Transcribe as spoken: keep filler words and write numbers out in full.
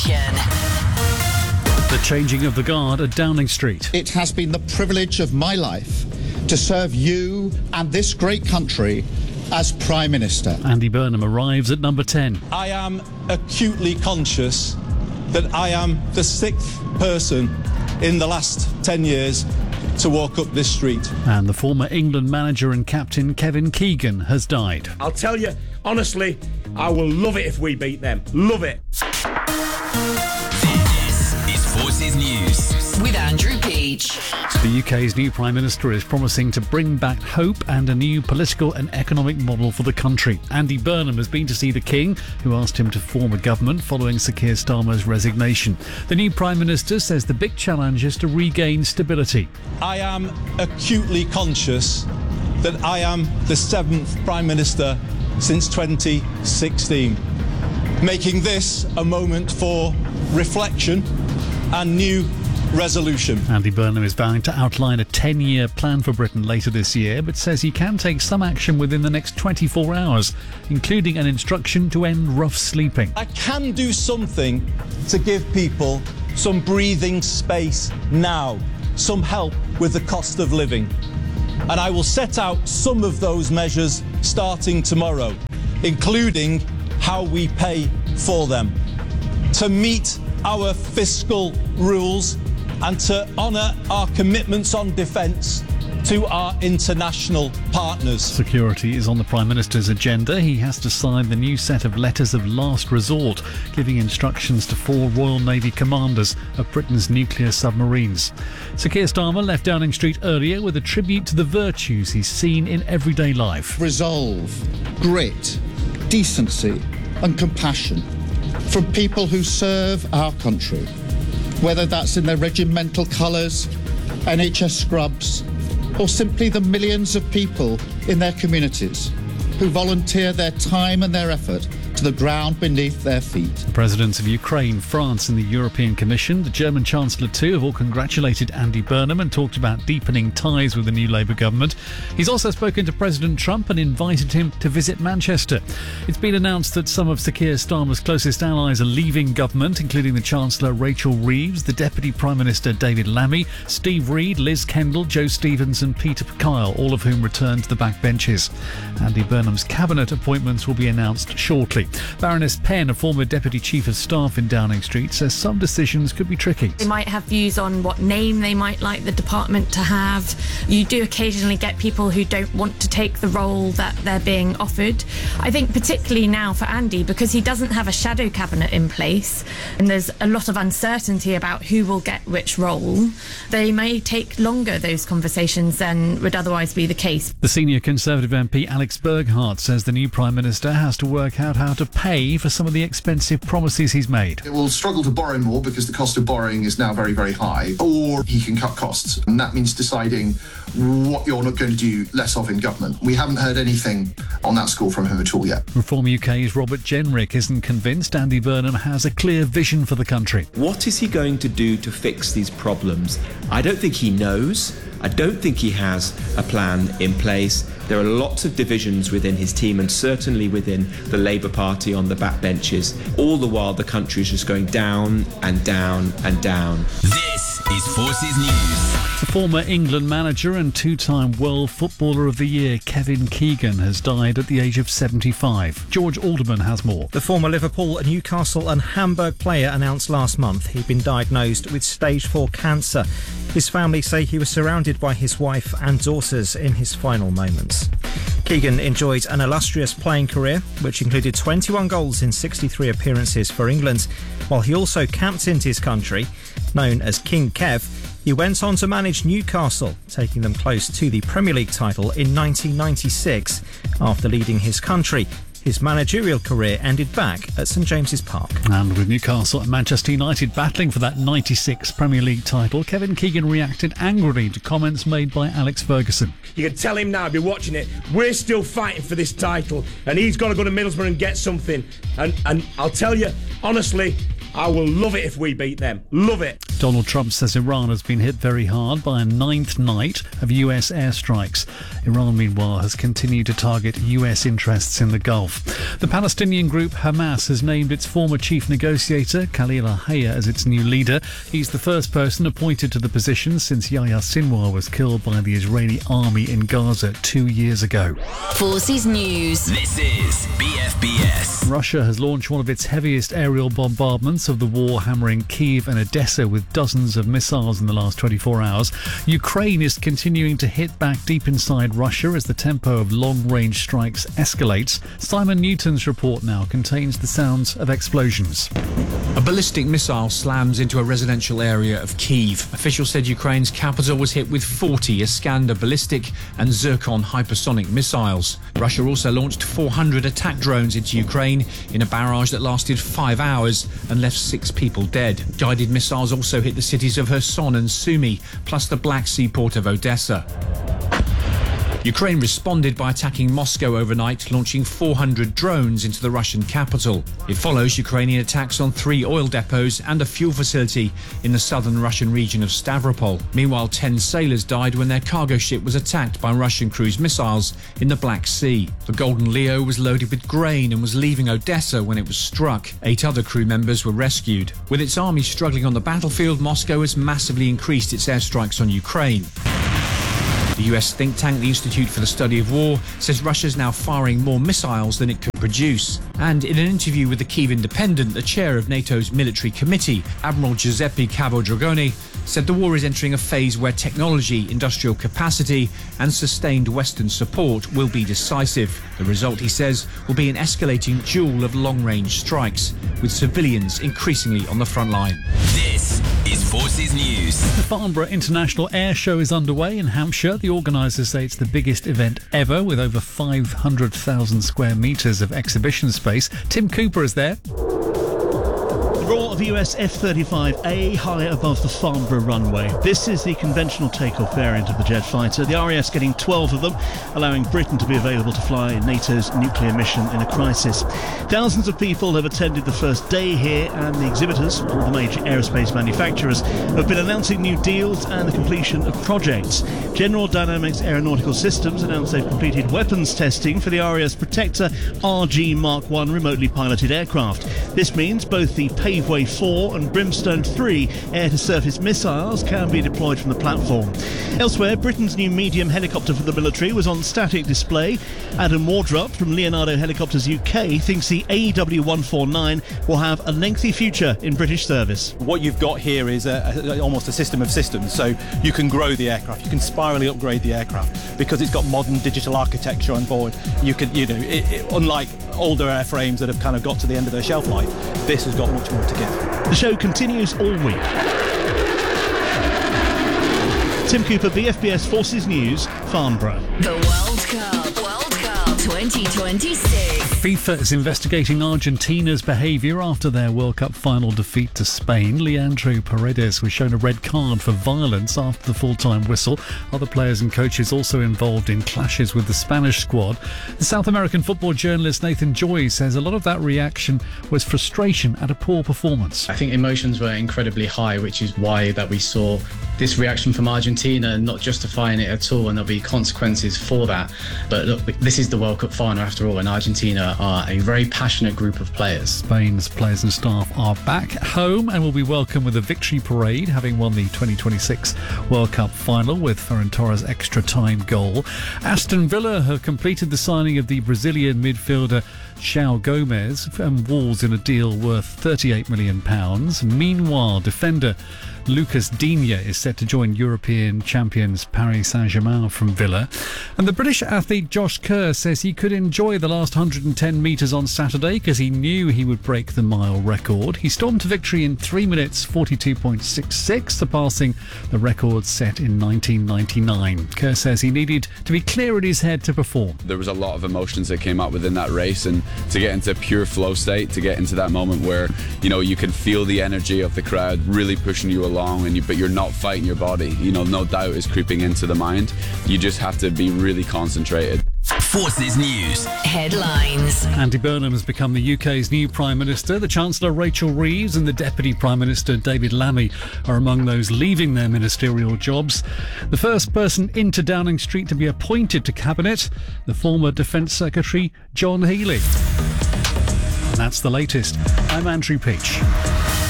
The changing of the guard at Downing Street. It has been the privilege of my life to serve you and this great country as Prime Minister. Andy Burnham arrives at number ten. I am acutely conscious that I am the sixth person in the last ten years to walk up this street. And the former England manager and captain Kevin Keegan has died. I'll tell you, honestly, I will love it if we beat them. Love it. This is Forces News with Andrew Peach. The U K's new Prime Minister is promising to bring back hope and a new political and economic model for the country. Andy Burnham has been to see the King, who asked him to form a government following Sir Keir Starmer's resignation. The new Prime Minister says the big challenge is to regain stability. I am acutely conscious that I am the seventh Prime Minister since twenty sixteen, making this a moment for reflection and new resolution. Andy Burnham is vowing to outline a ten-year plan for Britain later this year, but says he can take some action within the next twenty-four hours, including an instruction to end rough sleeping. I can do something to give people some breathing space now, some help with the cost of living. And I will set out some of those measures starting tomorrow, including how we pay for them, to meet our fiscal rules and to honour our commitments on defence to our international partners. Security is on the Prime Minister's agenda. He has to sign the new set of letters of last resort, giving instructions to four Royal Navy commanders of Britain's nuclear submarines. Sir Keir Starmer left Downing Street earlier with a tribute to the virtues he's seen in everyday life. Resolve, grit, decency and compassion from people who serve our country, whether that's in their regimental colours, N H S scrubs, or simply the millions of people in their communities who volunteer their time and their effort to the ground beneath their feet. The presidents of Ukraine, France and the European Commission, the German Chancellor too, have all congratulated Andy Burnham and talked about deepening ties with the new Labour government. He's also spoken to President Trump and invited him to visit Manchester. It's been announced that some of Sir Keir Starmer's closest allies are leaving government, including the Chancellor Rachel Reeves, the Deputy Prime Minister David Lammy, Steve Reed, Liz Kendall, Joe Stevens and Peter Kyle, all of whom returned to the backbenches. Andy Burnham's cabinet appointments will be announced shortly. Baroness Penn, a former Deputy Chief of Staff in Downing Street, says some decisions could be tricky. They might have views on what name they might like the department to have. You do occasionally get people who don't want to take the role that they're being offered. I think particularly now for Andy, because he doesn't have a shadow cabinet in place and there's a lot of uncertainty about who will get which role, they may take longer, those conversations, than would otherwise be the case. The senior Conservative M P Alex Burghardt says the new Prime Minister has to work out how to pay for some of the expensive promises he's made. It will struggle to borrow more because the cost of borrowing is now very, very high, or he can cut costs. And that means deciding what you're not going to do less of in government. We haven't heard anything on that score from him at all yet. Reform U K's Robert Jenrick isn't convinced Andy Burnham has a clear vision for the country. What is he going to do to fix these problems? I don't think he knows. I don't think he has a plan in place. There are lots of divisions within his team and certainly within the Labour Party on the backbenches. All the while the country is just going down and down and down. This is Forces News. The former England manager and two-time World Footballer of the Year Kevin Keegan has died at the age of seventy-five. George Alderman has more. The former Liverpool, Newcastle and Hamburg player announced last month he'd been diagnosed with stage four cancer. His family say he was surrounded by his wife and daughters in his final moments. Keegan enjoyed an illustrious playing career, which included twenty-one goals in sixty-three appearances for England, while he also captained his country. Known as King Kev, he went on to manage Newcastle, taking them close to the Premier League title in nineteen ninety-six. After leading his country, his managerial career ended back at St James's Park. And with Newcastle and Manchester United battling for that ninety-six Premier League title, Kevin Keegan reacted angrily to comments made by Alex Ferguson. You can tell him now, I'll be watching it, we're still fighting for this title and he's got to go to Middlesbrough and get something. And, and I'll tell you, honestly, I will love it if we beat them. Love it. Donald Trump says Iran has been hit very hard by a ninth night of U S airstrikes. Iran, meanwhile, has continued to target U S interests in the Gulf. The Palestinian group Hamas has named its former chief negotiator, Khalil al-Hayya, as its new leader. He's the first person appointed to the position since Yahya Sinwar was killed by the Israeli army in Gaza two years ago. Forces News. This is B F B S. Russia has launched one of its heaviest aerial bombardments of the war, hammering Kyiv and Odessa with dozens of missiles in the last twenty-four hours. Ukraine is continuing to hit back deep inside Russia as the tempo of long-range strikes escalates. Simon Newton's report now contains the sounds of explosions. A ballistic missile slams into a residential area of Kyiv. Officials said Ukraine's capital was hit with forty Iskander ballistic and Zircon hypersonic missiles. Russia also launched four hundred attack drones into Ukraine in a barrage that lasted five hours and left six people dead. Guided missiles also hit the cities of Kherson and Sumy, plus the Black Sea port of Odessa. Ukraine responded by attacking Moscow overnight, launching four hundred drones into the Russian capital. It follows Ukrainian attacks on three oil depots and a fuel facility in the southern Russian region of Stavropol. Meanwhile, ten sailors died when their cargo ship was attacked by Russian cruise missiles in the Black Sea. The Golden Leo was loaded with grain and was leaving Odessa when it was struck. Eight other crew members were rescued. With its army struggling on the battlefield, Moscow has massively increased its airstrikes on Ukraine. The U S think tank, the Institute for the Study of War, says Russia's now firing more missiles than it can produce. And in an interview with the Kyiv Independent, the chair of NATO's military committee, Admiral Giuseppe Cavo-Dragoni, said the war is entering a phase where technology, industrial capacity and sustained Western support will be decisive. The result, he says, will be an escalating duel of long-range strikes, with civilians increasingly on the front line. This is Forces News. The Farnborough International Air Show is underway in Hampshire. The organisers say it's the biggest event ever, with over five hundred thousand square metres of exhibition space. Tim Cooper is there. The roar of U S F thirty-five A high above the Farnborough runway. This is the conventional takeoff variant of the jet fighter, the R A F getting twelve of them, allowing Britain to be available to fly NATO's nuclear mission in a crisis. Thousands of people have attended the first day here, and the exhibitors, all the major aerospace manufacturers, have been announcing new deals and the completion of projects. General Dynamics Aeronautical Systems announced they've completed weapons testing for the R A F's Protector R G Mark one remotely piloted aircraft. This means both the Paveway four and Brimstone three air-to-surface missiles can be deployed from the platform. Elsewhere, Britain's new medium helicopter for the military was on static display. Adam Wardrop from Leonardo Helicopters U K thinks the A W one forty-nine will have a lengthy future in British service. What you've got here is a, a, almost a system of systems, so you can grow the aircraft, you can spirally upgrade the aircraft because it's got modern digital architecture on board. You could, you know, it, it, unlike older airframes that have kind of got to the end of their shelf life, this has got much more to give. The show continues all week. Tim Cooper, B F B S Forces News, Farnborough. The World Cup. World Cup twenty twenty-six. FIFA is investigating Argentina's behaviour after their World Cup final defeat to Spain. Leandro Paredes was shown a red card for violence after the full-time whistle. Other players and coaches also involved in clashes with the Spanish squad. The South American football journalist Nathan Joy says a lot of that reaction was frustration at a poor performance. I think emotions were incredibly high, which is why that we saw this reaction from Argentina, not justifying it at all, and there'll be consequences for that. But look, this is the World Cup final after all, and Argentina are a very passionate group of players. Spain's players and staff are back home and will be welcomed with a victory parade, having won the twenty twenty-six World Cup final with Ferran Torres' extra time goal. Aston Villa have completed the signing of the Brazilian midfielder João Gomes from Wolves in a deal worth thirty-eight million pounds. Meanwhile, defender Lucas Digne is set to join European champions Paris Saint-Germain from Villa. And the British athlete Josh Kerr says he could enjoy the last one hundred ten metres on Saturday because he knew he would break the mile record. He stormed to victory in three minutes forty-two point six six, surpassing the record set in nineteen ninety-nine. Kerr says he needed to be clear in his head to perform. There was a lot of emotions that came up within that race, and to get into pure flow state, to get into that moment where, you know, you can feel the energy of the crowd really pushing you along, and you, but you're not fighting your body. You know, no doubt is creeping into the mind. You just have to be really concentrated. Forces News. Headlines. Andy Burnham has become the U K's new Prime Minister. The Chancellor Rachel Reeves and the Deputy Prime Minister David Lammy are among those leaving their ministerial jobs. The first person into Downing Street to be appointed to Cabinet, the former Defence Secretary John Healey. And that's the latest. I'm Andrew Peach.